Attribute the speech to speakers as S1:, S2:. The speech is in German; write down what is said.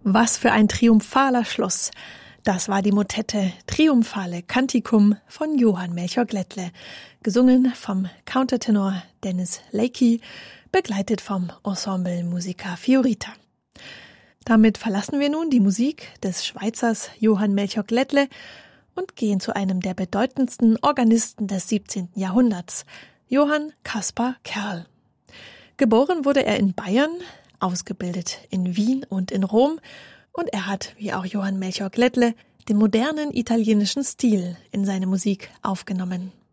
S1: Was für ein triumphaler Schluss. Das war die Motette Triumphale Canticum von Johann Melchior Glättle, gesungen vom Countertenor Dennis Lakey, begleitet vom Ensemble Musica Fiorita. Damit verlassen wir nun die Musik des Schweizers Johann Melchior Glättle und gehen zu einem der bedeutendsten Organisten des 17. Jahrhunderts, Johann Caspar Kerl. Geboren wurde er in Bayern, ausgebildet in Wien und in Rom, und er hat, wie auch Johann Melchior Glättle, den modernen italienischen Stil in seine Musik aufgenommen.